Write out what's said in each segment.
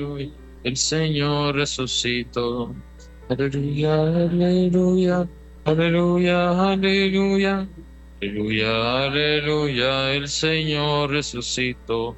el Señor resucitó. Aleluya, aleluya, aleluya, aleluya, aleluya, aleluya, el Señor resucitó.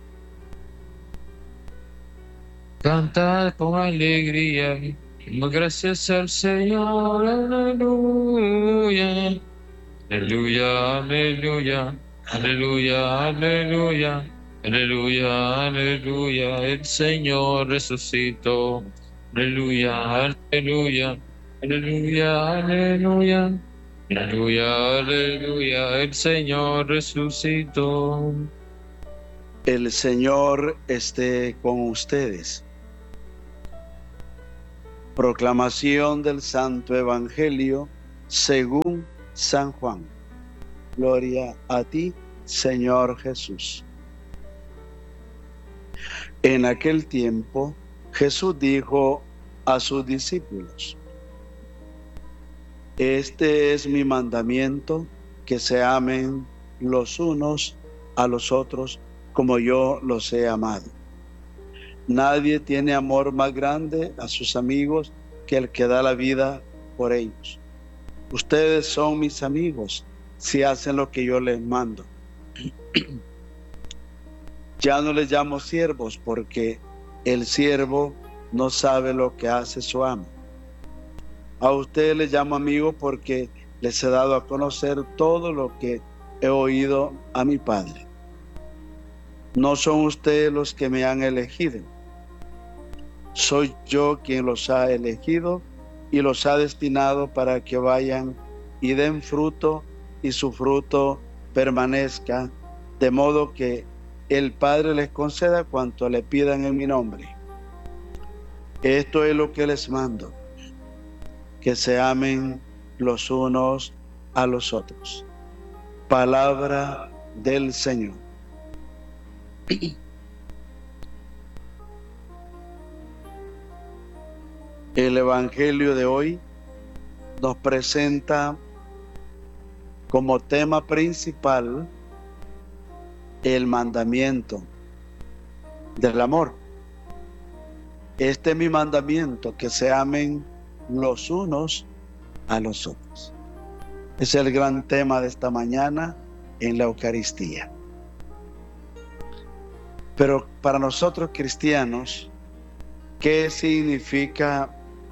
Cantad con alegría, demos gracias al Señor, aleluya, aleluya, aleluya, aleluya, aleluya, aleluya, aleluya, el Señor resucitó, aleluya, aleluya, aleluya, aleluya, aleluya, aleluya, el Señor resucitó. El Señor esté con ustedes. Proclamación del Santo Evangelio según San Juan. Gloria a ti, Señor Jesús. En aquel tiempo, Jesús dijo a sus discípulos: Este es mi mandamiento, que se amen los unos a los otros como yo los he amado. Nadie tiene amor más grande a sus amigos que el que da la vida por ellos. Ustedes son mis amigos si hacen lo que yo les mando. Ya no les llamo siervos, porque el siervo no sabe lo que hace su amo. A ustedes les llamo amigos porque les he dado a conocer todo lo que he oído a mi Padre. No son ustedes los que me han elegido. Soy yo quien los ha elegido y los ha destinado para que vayan y den fruto, y su fruto permanezca, de modo que el Padre les conceda cuanto le pidan en mi nombre. Esto es lo que les mando, que se amen los unos a los otros. Palabra del Señor. El Evangelio de hoy nos presenta como tema principal el mandamiento del amor. Este es mi mandamiento, que se amen los unos a los otros. Es el gran tema de esta mañana en la Eucaristía. Pero para nosotros cristianos, ¿qué significa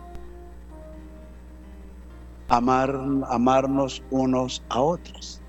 amarnos unos a otros?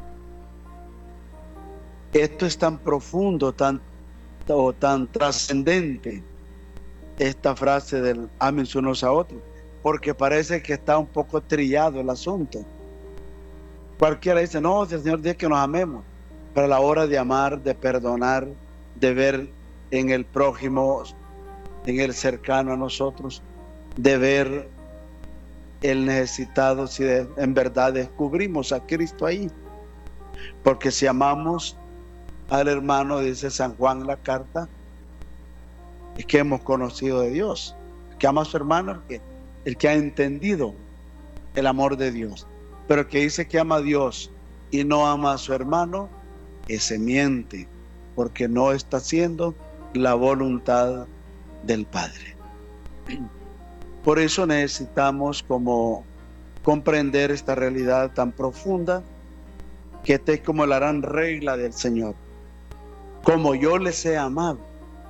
Esto es tan profundo, tan trascendente, esta frase del ámense unos a otros, porque parece que está un poco trillado el asunto. Cualquiera dice, no, si el Señor dice que nos amemos, pero a la hora de amar, de perdonar, de ver en el prójimo, en el cercano a nosotros, de ver el necesitado, si en verdad descubrimos a Cristo ahí. Porque si amamos al hermano, dice San Juan en la carta, es que hemos conocido de Dios. El que ama a su hermano, el que ha entendido el amor de Dios. Pero el que dice que ama a Dios y no ama a su hermano, ese miente, porque no está haciendo la voluntad del Padre. Por eso necesitamos como comprender esta realidad tan profunda, que esta es como la gran regla del Señor. Como yo les he amado,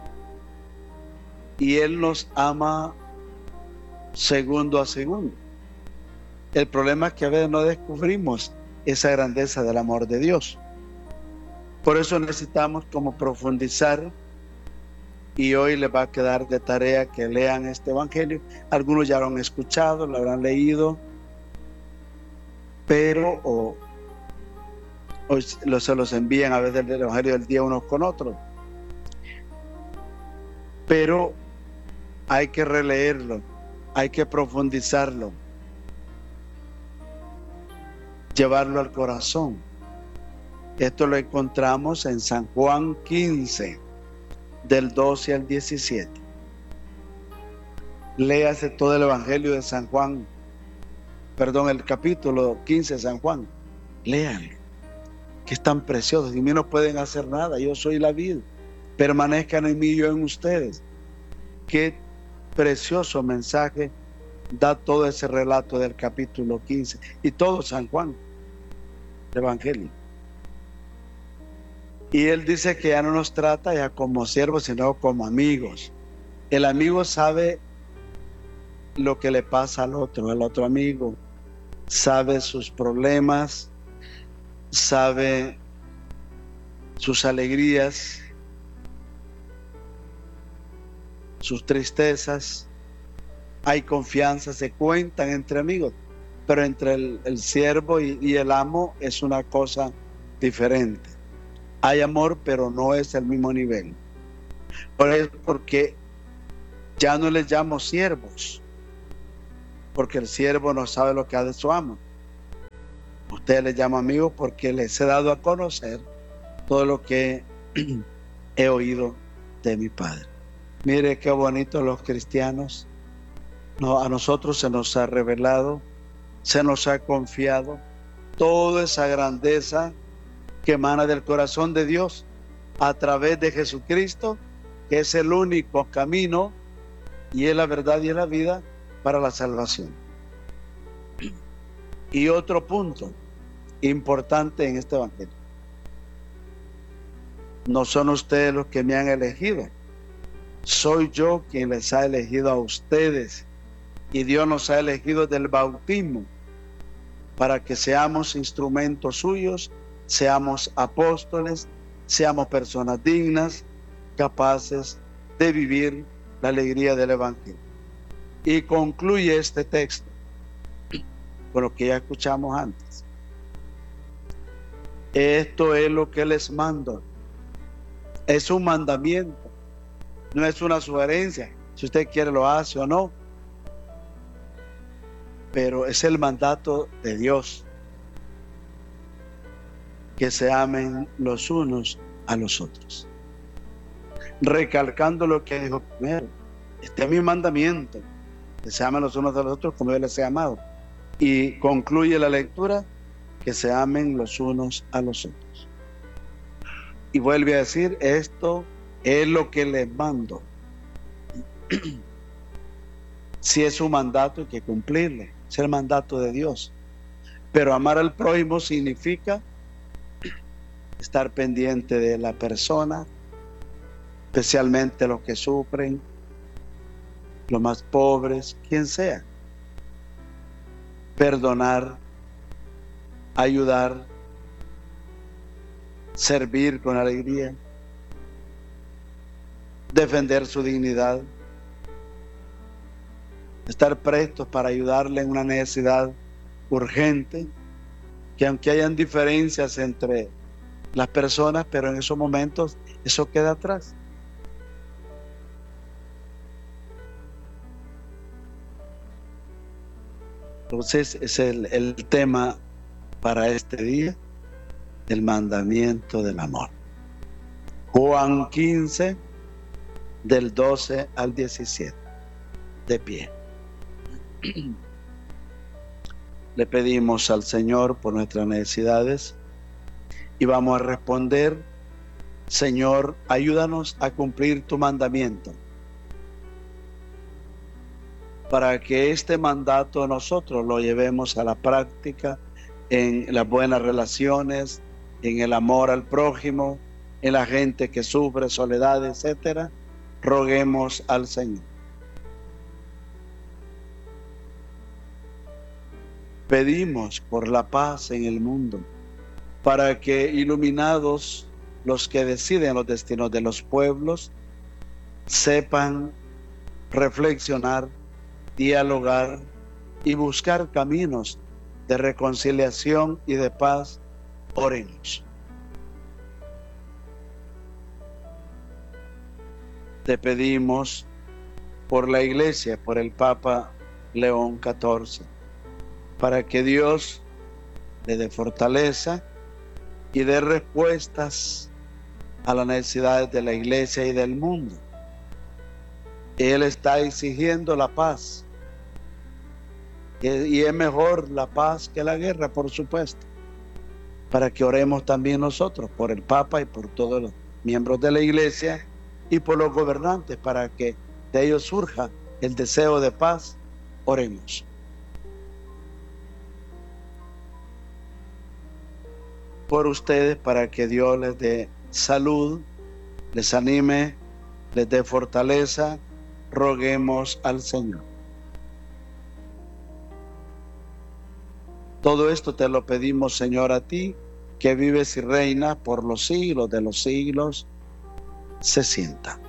y Él nos ama segundo a segundo. El problema es que a veces no descubrimos esa grandeza del amor de Dios. Por eso necesitamos como profundizar, y hoy les va a quedar de tarea que lean este Evangelio. Algunos ya lo han escuchado, lo habrán leído, pero se los envían a veces el Evangelio del día unos con otros. Pero hay que releerlo, hay que profundizarlo, llevarlo al corazón. Esto lo encontramos en San Juan 15, del 12 al 17. Léase todo el Evangelio de San Juan, el capítulo 15 de San Juan. Léanlo, que es tan precioso. Sin mí no pueden hacer nada, yo soy la vid. Permanezcan en mí y yo en ustedes. qué precioso mensaje da todo ese relato del capítulo 15 y todo San Juan, el Evangelio. Y él dice que ya no nos trata ya como siervos, sino como amigos. El amigo sabe lo que le pasa al otro. El otro amigo sabe sus problemas, sabe sus alegrías, sus tristezas. Hay confianza, se cuentan entre amigos, pero entre el siervo y el amo es una cosa diferente. Hay amor, pero no es el mismo nivel. Por eso, porque ya no les llamo siervos, porque el siervo no sabe lo que hace su amo. Usted les llama amigos porque les he dado a conocer todo lo que he oído de mi Padre. Mire qué bonito los cristianos. A nosotros se nos ha revelado, se nos ha confiado toda esa grandeza que emana del corazón de Dios a través de Jesucristo, que es el único camino y es la verdad y es la vida para la salvación. Y otro punto importante en este evangelio: no son ustedes los que me han elegido, soy yo quien les ha elegido a ustedes, y Dios nos ha elegido del bautismo para que seamos instrumentos suyos, seamos apóstoles, seamos personas dignas, capaces de vivir la alegría del evangelio. Y concluye este texto con lo que ya escuchamos antes: esto es lo que les mando. Es un mandamiento, no es una sugerencia. Si usted quiere lo hace o no, pero es el mandato de Dios, que se amen los unos a los otros. Recalcando lo que dijo primero: este es mi mandamiento, que se amen los unos a los otros como yo les he amado. Y concluye la lectura: que se amen los unos a los otros. Y vuelve a decir: esto es lo que les mando. Si es un mandato, hay que cumplirlo, es el mandato de Dios. Pero amar al prójimo significa estar pendiente de la persona, especialmente los que sufren, los más pobres, quien sea. Perdonar, ayudar, servir con alegría, defender su dignidad, estar prestos para ayudarle en una necesidad urgente, que aunque hayan diferencias entre las personas, pero en esos momentos eso queda atrás. Entonces es el tema para este día: el mandamiento del amor. Juan 15, del 12 al 17. De pie. Le pedimos al Señor por nuestras necesidades y vamos a responder: Señor, ayúdanos a cumplir tu mandamiento, para que este mandato nosotros lo llevemos a la práctica en las buenas relaciones, en el amor al prójimo, en la gente que sufre soledad, etcétera. Roguemos al Señor. Pedimos por la paz en el mundo, para que, iluminados los que deciden los destinos de los pueblos, sepan reflexionar, dialogar y buscar caminos de reconciliación y de paz. Oremos. Te pedimos por la Iglesia, por el Papa León XIV, para que Dios le dé fortaleza y dé respuestas a las necesidades de la Iglesia y del mundo. Él está exigiendo la paz, y es mejor la paz que la guerra, por supuesto, para que oremos también nosotros por el Papa y por todos los miembros de la Iglesia y por los gobernantes, para que de ellos surja el deseo de paz. Oremos. Por ustedes, para que Dios les dé salud, les anime, les dé fortaleza, roguemos al Señor. Todo esto te lo pedimos, Señor, a ti, que vives y reinas por los siglos de los siglos. Se sienta.